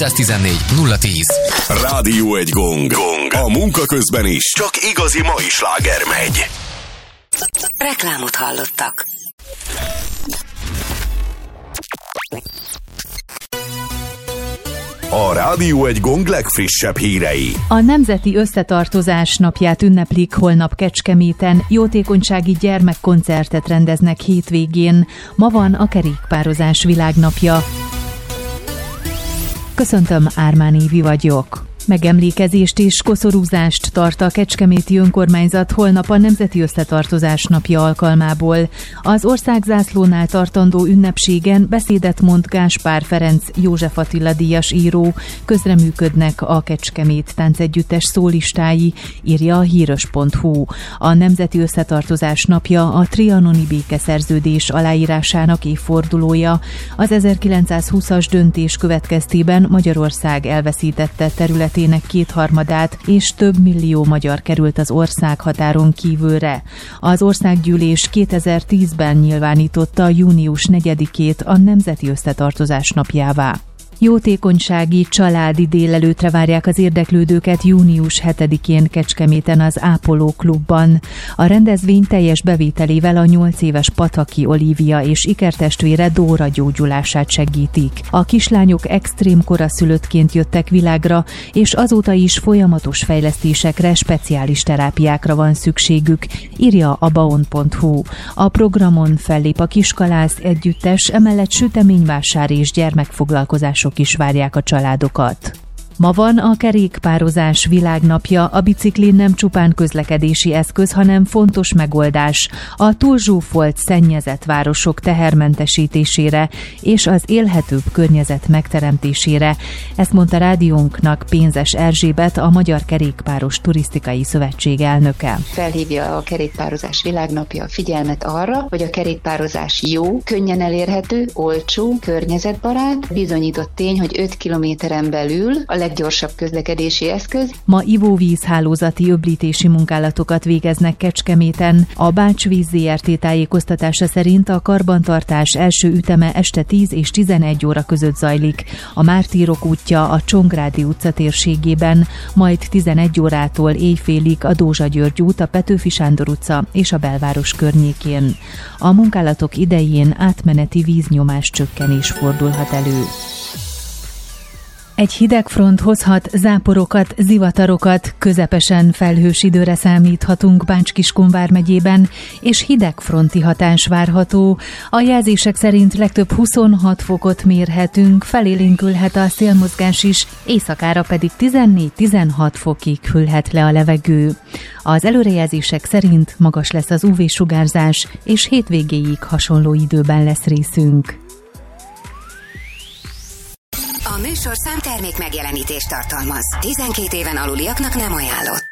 214 010. Rádió egy gong. A munka közben is. Csak igazi mai sláger megy. Reklámot hallottak. A Rádió egy gong legfrissebb hírei. A Nemzeti Összetartozás napját ünneplik holnap Kecskeméten, jótékonysági gyermekkoncertet rendeznek hétvégén. Ma van a kerékpározás világnapja. Köszöntöm, Ármán Évi vagyok. Megemlékezést és koszorúzást tart a kecskeméti önkormányzat holnap a Nemzeti Összetartozás napja alkalmából. Az országzászlónál tartandó ünnepségen beszédet mond Gáspár Ferenc József Attila díjas író, közreműködnek a Kecskemét táncegyüttes szólistái, írja a híros.hu. A Nemzeti Összetartozás napja a trianoni békeszerződés aláírásának évfordulója. Az 1920-as döntés következtében Magyarország elveszítette területének kétharmadát, és több millió magyar került az országhatáron kívülre. Az országgyűlés 2010-ben nyilvánította június 4-ét a Nemzeti Összetartozás napjává. Jótékonysági családi délelőtre várják az érdeklődőket június 7-én Kecskeméten az Ápoló klubban. A rendezvény teljes bevételével a 8 éves Pataki Olivia és ikertestvére Dóra gyógyulását segítik. A kislányok extrém koraszülöttként jöttek világra, és azóta is folyamatos fejlesztésekre, speciális terápiákra van szükségük, írja a baon.hu. A programon fellép a Kiskalász együttes, emellett süteményvásár és gyermekfoglalkozások is várják a családokat. Ma van a kerékpározás világnapja. A bicikli nem csupán közlekedési eszköz, hanem fontos megoldás a túlzsúfolt, szennyezett városok tehermentesítésére és az élhetőbb környezet megteremtésére. Ezt mondta rádiónknak Pénzes Erzsébet, a Magyar Kerékpáros Turisztikai Szövetség elnöke. Felhívja a kerékpározás világnapja a figyelmet arra, hogy a kerékpározás jó, könnyen elérhető, olcsó, környezetbarát. Bizonyított tény, hogy 5 kilométeren belül a leggyorsabb közlekedési eszköz. Ma ivóvízhálózati öblítési munkálatokat végeznek Kecskeméten. A Bács-víz Zrt. Tájékoztatása szerint a karbantartás első üteme este 10 és 11 óra között zajlik. A Mártírok útja a Csongrádi utca térségében, majd 11 órától éjfélig a Dózsa György út, a Petőfi Sándor utca és a belváros környékén. A munkálatok idején átmeneti víznyomás csökkenés fordulhat elő. Egy hideg front hozhat záporokat, zivatarokat, közepesen felhős időre számíthatunk Bács-Kiskun vármegyében, és hidegfronti hatás várható. A jelzések szerint legtöbb 26 fokot mérhetünk, felélénkülhet a szélmozgás is, éjszakára pedig 14-16 fokig hűlhet le a levegő. Az előrejelzések szerint magas lesz az UV-sugárzás, és hétvégéig hasonló időben lesz részünk. A műsorszám termék megjelenítést tartalmaz. 12 éven aluliaknak nem ajánlott.